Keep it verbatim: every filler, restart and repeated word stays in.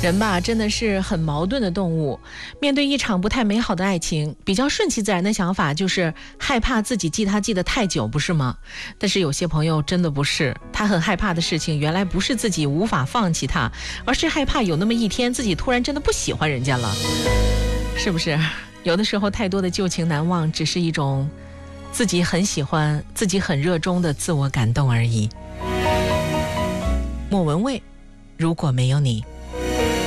人吧，真的是很矛盾的动物。面对一场不太美好的爱情，比较顺其自然的想法就是害怕自己记他记得太久，不是吗？但是有些朋友真的不是，他很害怕的事情，原来不是自己无法放弃他，而是害怕有那么一天自己突然真的不喜欢人家了，是不是？有的时候太多的旧情难忘，只是一种自己很喜欢、自己很热衷的自我感动而已。莫文蔚，如果没有你。